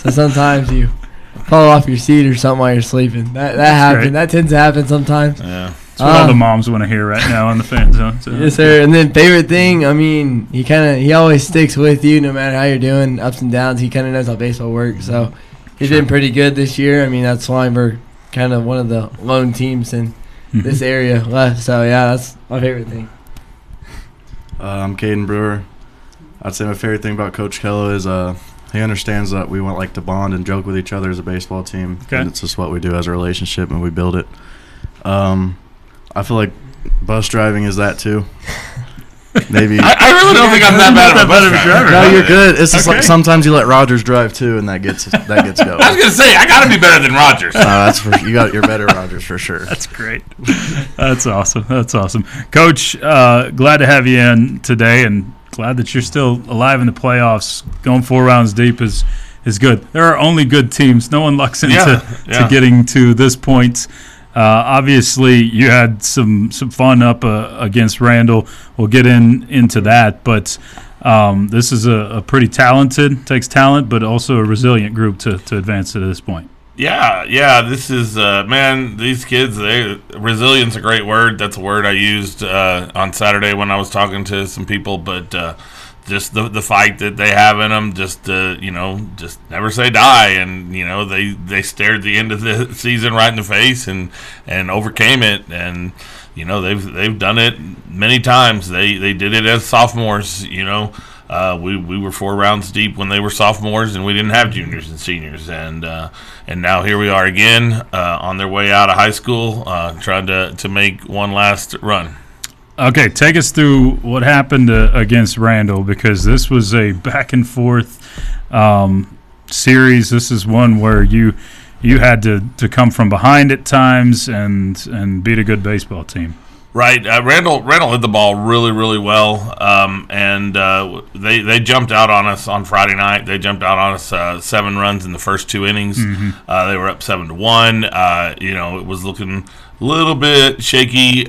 So sometimes you fall off your seat or something while you're sleeping. That happens. great. That tends to happen sometimes. Yeah. That's what all the moms want to hear right now on the fan zone. So. Yes, sir. And then favorite thing, I mean, he always sticks with you no matter how you're doing, ups and downs. He kind of knows how baseball works. So he's been pretty good this year. I mean, that's why we're kind of one of the lone teams in this area left. So, yeah, that's my favorite thing. I'm Caden Brewer. I'd say my favorite thing about Coach Kello is he understands that we want to bond and joke with each other as a baseball team. Okay. And it's just what we do as a relationship, and we build it. I feel like bus driving is that too. Maybe. I really don't think I'm that bad of a bus driver. No, you're good. It's just like sometimes you let Rogers drive too, and that gets going. I was gonna say I gotta be better than Rogers. You're better, Rogers, for sure. That's great. That's awesome. That's awesome, Coach. Glad to have you in today, and glad that you're still alive in the playoffs. Going 4 rounds deep is good. There are only good teams. No one lucks into to getting to this point. Obviously, you had some fun up against Randall. We'll get into that, but this is a pretty talented, takes talent, but also a resilient group to advance to this point. Yeah. This is man. These kids, resilience a great word. That's a word I used on Saturday when I was talking to some people, but. Just the fight that they have in them, just never say die, and they stared the end of the season right in the face and overcame it, and they've done it many times. They did it as sophomores. We were 4 rounds deep when they were sophomores, and we didn't have juniors and seniors, and now here we are again on their way out of high school, trying to make one last run. Okay, take us through what happened against Randall, because this was a back and forth series. This is one where you had to come from behind at times and beat a good baseball team. Right, Randall hit the ball really, really well, and they jumped out on us on Friday night. They jumped out on us 7 runs in the first 2 innings. They were up 7-1. It was looking a little bit shaky,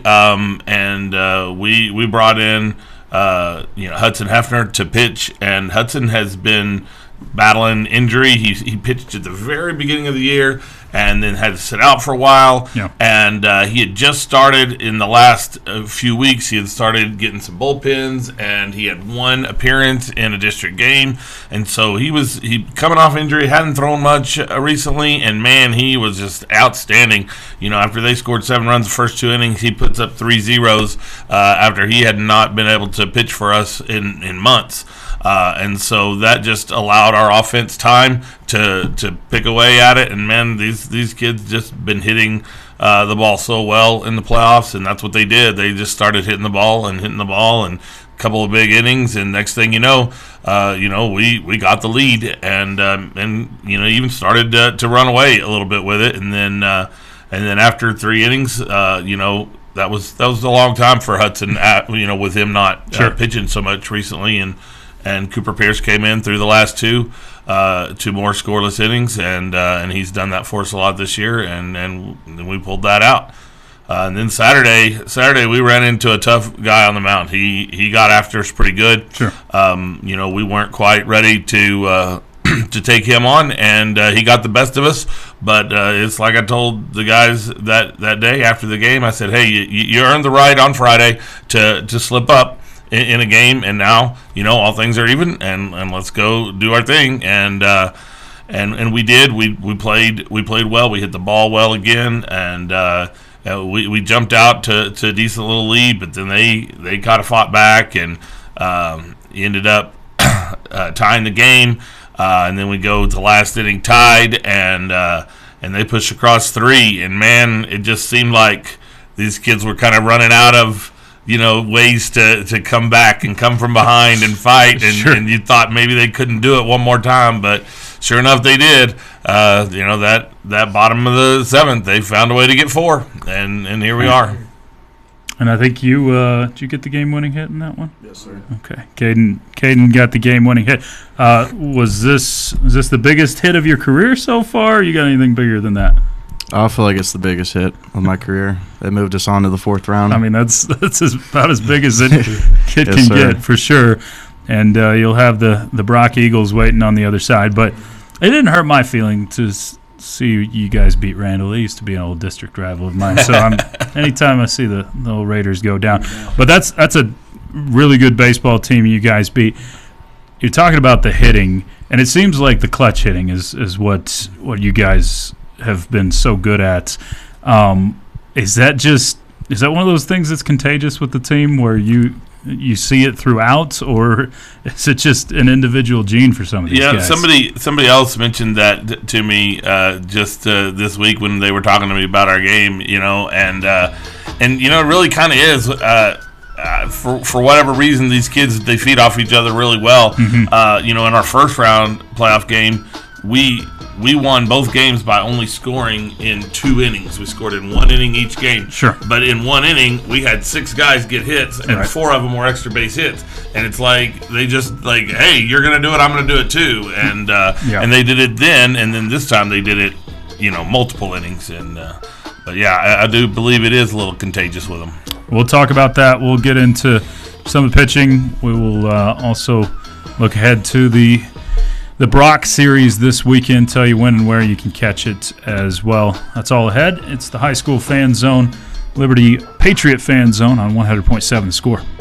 and we brought in Hudson Hefner to pitch, and Hudson has been battling injury. He pitched at the very beginning of the year and then had to sit out for a while. Yeah. And he had just started in the last few weeks. He had started getting some bullpens, and he had 1 appearance in a district game. And so he coming off injury, hadn't thrown much recently, and man, he was just outstanding. After they scored 7 runs the first 2 innings, he puts up 3 zeros after he had not been able to pitch for us in months. And so that just allowed our offense time to pick away at it. And, man, these kids just been hitting the ball so well in the playoffs, and that's what they did. They just started hitting the ball and a couple of big innings, and next thing we got the lead and even started to run away a little bit with it. And then after 3 innings, that was a long time for Hudson, with him not pitching so much recently, and Cooper Pierce came in through the last 2 more scoreless innings, and he's done that for us a lot this year, and we pulled that out. And then Saturday we ran into a tough guy on the mound. He got after us pretty good. Sure. We weren't quite ready to take him on, and he got the best of us. But it's like I told the guys that day after the game. I said, hey, you earned the right on Friday to slip up in a game, and now all things are even, and let's go do our thing. And we did. We played well. We hit the ball well again, and we jumped out to a decent little lead, but then they kind of fought back and ended up tying the game. And then we go to last inning tied, and they pushed across 3. And man, it just seemed like these kids were kind of running out of ways to come back and come from behind and fight, and you thought maybe they couldn't do it one more time, but sure enough they did. That bottom of the 7th, they found a way to get 4, and here we are. And I think did you get the game-winning hit in that one? Yes, sir. Okay, Caden got the game-winning hit. Was this the biggest hit of your career so far, or you got anything bigger than that? I feel like it's the biggest hit of my career. They moved us on to the 4th round. I mean, that's about as big as a kid Yes, can sir. get, for sure. And you'll have the Brock Eagles waiting on the other side. But It didn't hurt my feeling to see you guys beat Randall. It used to be an old district rival of mine. So anytime I see the old Raiders go down. But that's a really good baseball team you guys beat. You're talking about the hitting, and it seems like the clutch hitting is what you guys have been so good at. Is that one of those things that's contagious with the team where you see it throughout, or is it just an individual gene for some of these guys? Somebody else mentioned that to me just this week when they were talking to me about our game, and it really kind of is. For whatever reason, these kids, they feed off each other really well. Mm-hmm. In our first round playoff game, we won both games by only scoring in 2 innings. We scored in 1 inning each game. Sure. But in 1 inning, we had 6 guys get hits, and 4 of them were extra base hits. And it's like they just hey, you're going to do it, I'm going to do it too. And and they did it then, and then this time they did it, multiple innings. And but yeah, I do believe it is a little contagious with them. We'll talk about that. We'll get into some of the pitching. We will also look ahead to the Brock series this weekend, tell you when and where you can catch it as well. That's all ahead. It's the High School Fan Zone, Liberty Patriot Fan Zone on 100.7 The Score.